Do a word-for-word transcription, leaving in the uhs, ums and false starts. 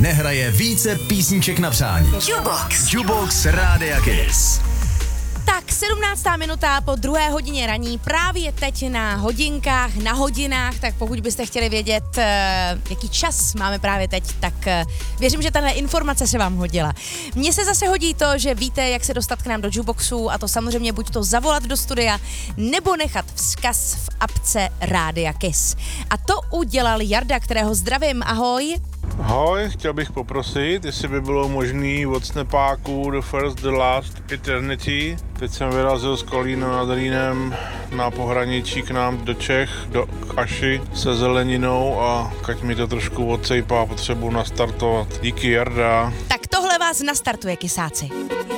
nehraje více písniček na přání. Jukebox. Jukebox Rádia Kiss. Tak, sedmnáctá minuta po druhé hodině raní, právě teď na hodinkách, na hodinách, tak pokud byste chtěli vědět, uh, jaký čas máme právě teď, tak uh, věřím, že tahle informace se vám hodila. Mně se zase hodí to, že víte, jak se dostat k nám do Jukeboxu, a to samozřejmě buď to zavolat do studia, nebo nechat vzkaz v apce Rádia Kiss. A to udělal Jarda, kterého zdravím, ahoj. Ahoj, chtěl bych poprosit, jestli by bylo možný od Snapáku The First, The Last, Eternity. Teď jsem vyrazil z Kolína nad Rýnem na pohraničí k nám do Čech, do Aši se zeleninou a kať mi to trošku odsejpá, potřebuji nastartovat. Díky, Jarda. Tak tohle vás nastartuje, kysáci.